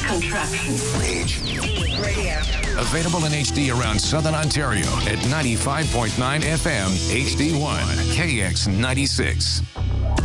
contraction. HD Radio. Available in HD around Southern Ontario at 95.9 FM HD1 KX96.